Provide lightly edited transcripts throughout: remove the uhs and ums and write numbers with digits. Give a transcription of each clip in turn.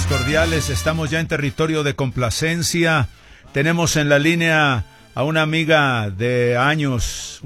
cordiales. Estamos ya en territorio de complacencia. Tenemos en la línea a una amiga de años,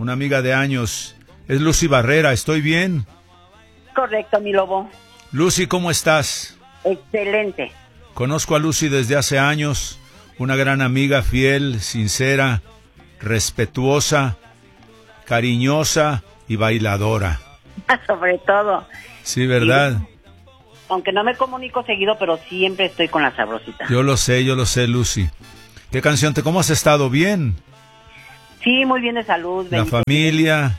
Es Lucy Barrera, ¿estoy bien? Correcto, mi lobo. Lucy, ¿cómo estás? Excelente. Conozco a Lucy desde hace años, una gran amiga, fiel, sincera, respetuosa, cariñosa y bailadora. Sobre todo. Sí, ¿verdad? Sí. Aunque no me comunico seguido, pero siempre estoy con la sabrosita. Yo lo sé, Lucy. ¿Qué canción cómo has estado? ¿Bien? Sí, muy bien de salud. ¿La familia?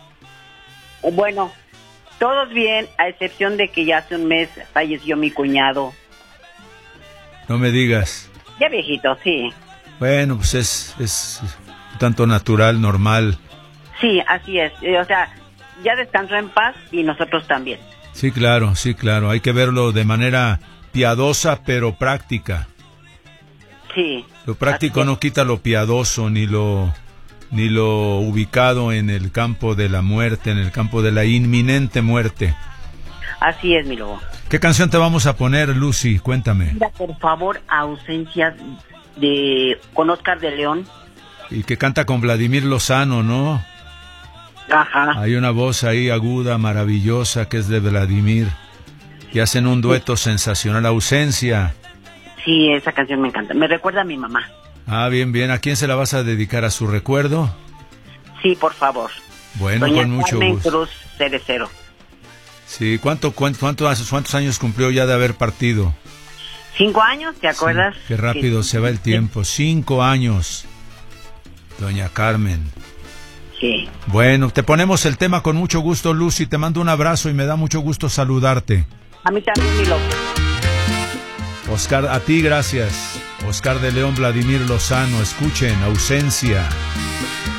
Bueno, todos bien, a excepción de que ya hace un mes falleció mi cuñado. No me digas. Ya viejito, sí. Bueno, pues es un tanto natural, normal. Sí, así es. O sea, ya descansó en paz y nosotros también. Sí, claro. Hay que verlo de manera piadosa, pero práctica. Sí. Lo práctico no quita lo piadoso, ni lo ubicado en el campo de la muerte, en el campo de la inminente muerte. Así es, mi lobo. ¿Qué canción te vamos a poner, Lucy? Cuéntame. Mira, por favor, Ausencias con Oscar de León. Y que canta con Vladimir Lozano, ¿no? Ajá. Hay una voz ahí aguda, maravillosa, que es de Vladimir. Y hacen un dueto sensacional, Ausencia. Sí, esa canción me encanta. Me recuerda a mi mamá. Ah, bien. ¿A quién se la vas a dedicar? ¿A su recuerdo? Sí, por favor. Bueno, Doña con mucho Carmen gusto. Cruz Cerecero. Sí, ¿cuántos años cumplió ya de haber partido? 5 años, ¿te acuerdas? Sí, qué rápido se va el tiempo. 5 años, doña Carmen. Sí. Bueno, te ponemos el tema con mucho gusto, Lucy. Te mando un abrazo y me da mucho gusto saludarte. A mí también, mi loco. Oscar, a ti gracias. Oscar de León, Vladimir Lozano. Escuchen, Ausencia.